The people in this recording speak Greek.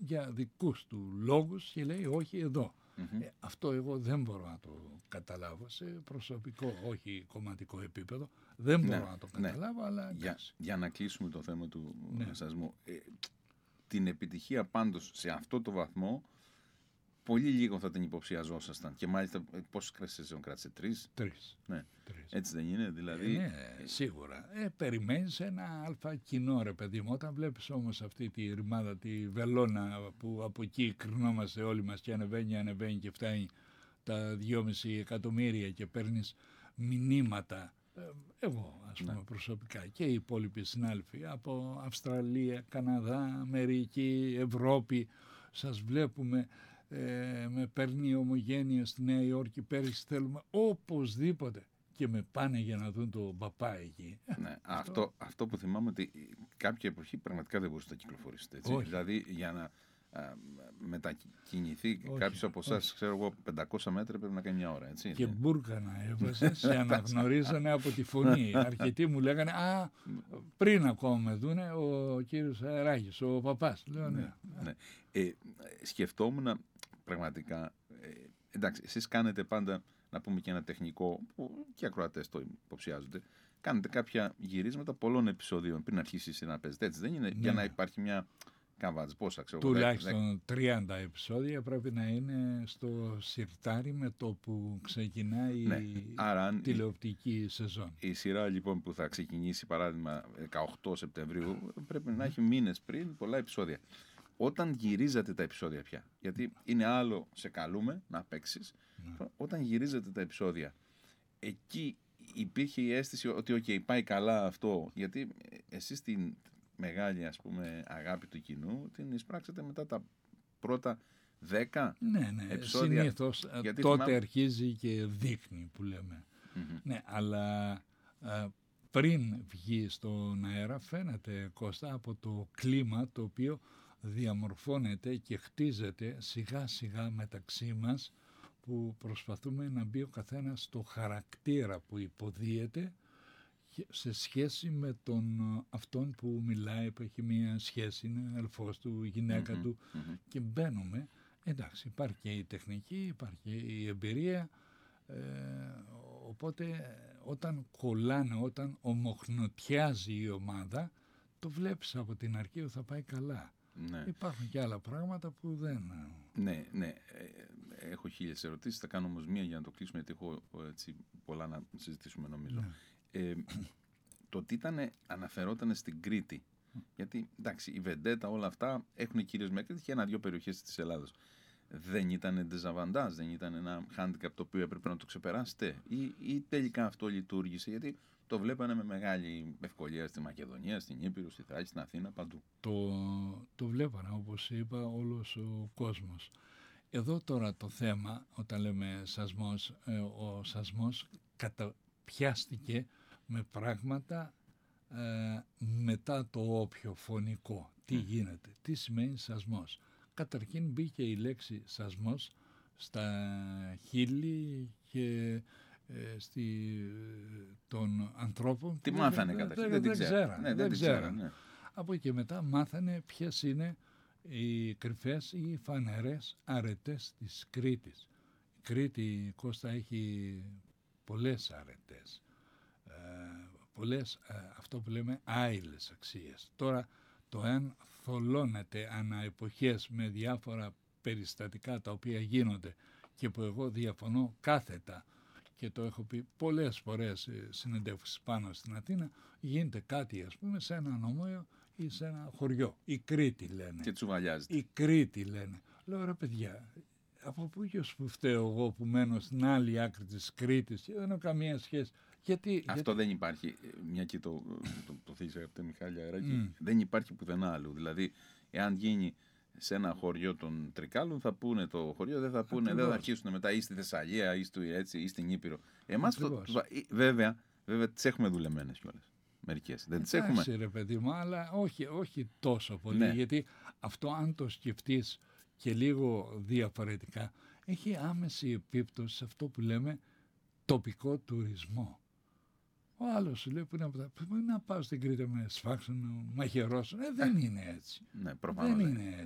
για δικούς του λόγους και λέει όχι εδώ. Αυτό εγώ δεν μπορώ να το καταλάβω σε προσωπικό, όχι κομματικό επίπεδο. Δεν μπορώ να το καταλάβω, αλλά... Για να κλείσουμε το θέμα του σασμού. Την επιτυχία πάντως σε αυτό το βαθμό, πολύ λίγο θα την υποψιαζόσασταν. Και μάλιστα πόσες σεζόν κράτησε, 3? Ναι. 3. Έτσι δεν είναι, δηλαδή... Ναι, σίγουρα. Περιμένεις ένα αλφα κοινό, ρε παιδί μου. Όταν βλέπεις όμως αυτή τη ρημάδα, τη βελόνα που από εκεί κρινόμαστε όλοι μας και ανεβαίνει και φτάνει τα 2,5 εκατομμύρια και παίρνεις μηνύματα, εγώ ας πούμε προσωπικά και οι υπόλοιποι συνάδελφοι από Αυστραλία, Καναδά, Αμερική, Ευρώπη, σας βλέπουμε, με παίρνει η Ομογένεια στη Νέα Υόρκη, πέρυσι θέλουμε οπωσδήποτε, και με πάνε για να δουν τον παπά εκεί. Ναι, αυτό που θυμάμαι ότι κάποια εποχή πραγματικά δεν μπορούσατε να κυκλοφορήσετε, έτσι. Δηλαδή για να μετακινηθεί κάποιος από εσάς, ξέρω εγώ, 500 μέτρα πρέπει να κάνει μια ώρα, έτσι. Και μπουρκα να έβαζε, σε αναγνωρίζανε από τη φωνή. Αρκετοί μου λέγανε, πριν ακόμα με δούνε, ο κύριος Αεράκης, ο παπάς. Λέω, ναι. Σκεφτόμουν πραγματικά, εντάξει, εσείς κάνετε πάντα, να πούμε και ένα τεχνικό, που και οι ακροατές το υποψιάζονται, κάνετε κάποια γυρίσματα πολλών επεισοδίων πριν αρχίσει εσύ να παίζετε, έτσι δεν είναι, για να υπάρχει μια... Πόσα, ξέρω, τουλάχιστον 30 επεισόδια πρέπει να είναι στο σιρτάρι με το που ξεκινάει η τηλεοπτική σεζόν. Η σειρά λοιπόν που θα ξεκινήσει παράδειγμα 18 Σεπτεμβρίου πρέπει να έχει μήνες πριν πολλά επεισόδια. Όταν γυρίζατε τα επεισόδια πια, γιατί είναι άλλο σε καλούμε να παίξεις, όταν γυρίζατε τα επεισόδια, εκεί υπήρχε η αίσθηση ότι πάει καλά αυτό, γιατί εσείς την μεγάλη, ας πούμε, αγάπη του κοινού την εισπράξετε μετά τα πρώτα 10 επεισόδια. Συνήθως τότε αρχίζει και δείχνει που λέμε. Ναι, αλλά πριν βγει στον αέρα φαίνεται, Κώστα, από το κλίμα το οποίο διαμορφώνεται και χτίζεται σιγά σιγά μεταξύ μας, που προσπαθούμε να μπει ο καθένας στο χαρακτήρα που υποδίεται σε σχέση με αυτόν που μιλάει, που έχει μια σχέση, είναι αδελφός του, γυναίκα του, και μπαίνουμε. Εντάξει, υπάρχει και η τεχνική, υπάρχει και η εμπειρία, οπότε όταν κολλάνε, όταν ομοχνοτιάζει η ομάδα, το βλέπεις από την αρχή ότι θα πάει καλά. Ναι. Υπάρχουν και άλλα πράγματα που δεν... Ναι. Έχω 1000 ερωτήσεις, θα κάνω όμως μία για να το κλείσουμε, γιατί έχω πολλά να συζητήσουμε νομίζω. Ναι. Το τι αναφερόταν στην Κρήτη, γιατί εντάξει, η Βεντέτα, όλα αυτά έχουν κυρίως με Κρήτη και 1-2 περιοχές της Ελλάδος. Δεν ήταν ντεζαβαντάζ, δεν ήταν ένα handicap το οποίο έπρεπε να το ξεπεράσετε, ή τελικά αυτό λειτουργήσε, γιατί το βλέπανε με μεγάλη ευκολία στη Μακεδονία, στην Ήπειρο, στη Θράκη, στην Αθήνα, παντού. Το βλέπανε, όπως είπα, όλος ο κόσμος. Εδώ τώρα το θέμα, όταν λέμε σασμός, ο σασμός καταπιάστηκε με πράγματα μετά το όποιο φωνικό. Τι γίνεται, τι σημαίνει σασμός. Καταρχήν μπήκε η λέξη σασμός στα χείλη και των ανθρώπων. Τι μάθανε καταρχήν, δεν ξέρανε. Από εκεί μετά μάθανε ποιες είναι οι κρυφές ή οι φανερές αρετές της Κρήτης. Η Κρήτη, Κώστα, έχει πολλές αρετές, πολλές αυτό που λέμε άειλες αξίες. Τώρα το εάν θολώνεται ανά εποχές με διάφορα περιστατικά τα οποία γίνονται και που εγώ διαφωνώ κάθετα, και το έχω πει πολλές φορές συνεντεύξεις πάνω στην Αθήνα, γίνεται κάτι, ας πούμε, σε ένα νομό ή σε ένα χωριό. Η Κρήτη λένε. Και τσουβαλιάζεται. Η Κρήτη λένε. Λέω, ρε παιδιά, από πού και ως που φταίω εγώ που μένω στην άλλη άκρη της Κρήτης και δεν έχω καμία σχέση. Αυτό δεν υπάρχει, μια και το θες αγαπητέ Μιχάλη Αεράκη, δεν υπάρχει πουθενά άλλου. Δηλαδή, εάν γίνει σε ένα χωριό των Τρικάλων, θα πούνε το χωριό, δεν θα αρχίσουν μετά ή στη Θεσσαλία ή στην Ήπειρο. Εμάς βέβαια τις έχουμε δουλεμένες κιόλας. Μερικές. Δεν τις έχουμε. Ρε παιδί μου, αλλά όχι τόσο πολύ, ναι. Γιατί αυτό, αν το σκεφτείς και λίγο διαφορετικά, έχει άμεση επίπτωση σε αυτό που λέμε τοπικό τουρισμό. Ο άλλος σου λέει που είναι να πάω στην Κρήτη με σφάξουν, μαχαιρώσουν. Δεν είναι έτσι. Ναι, προφανώς. Δεν είναι έτσι.